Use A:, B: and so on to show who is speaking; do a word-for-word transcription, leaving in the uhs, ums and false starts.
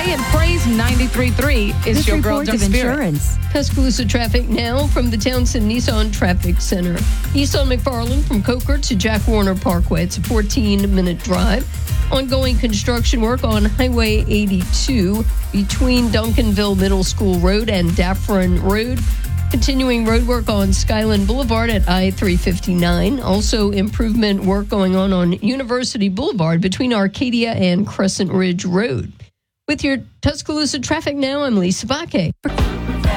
A: and Praise ninety-three point three is
B: This
A: your girl,
B: report
A: Dirty
B: of
A: Spirit.
B: insurance.
C: Tuscaloosa traffic now from the Townsend Nissan Traffic Center. East on McFarland from Coker to Jack Warner Parkway. It's a fourteen-minute drive. Ongoing construction work on Highway eighty-two between Duncanville Middle School Road and Daffron Road. Continuing road work on Skyland Boulevard at I three fifty-nine. Also improvement work going on on University Boulevard between Arcadia and Crescent Ridge Road. With your Tuscaloosa traffic now, I'm Lisa Vaque.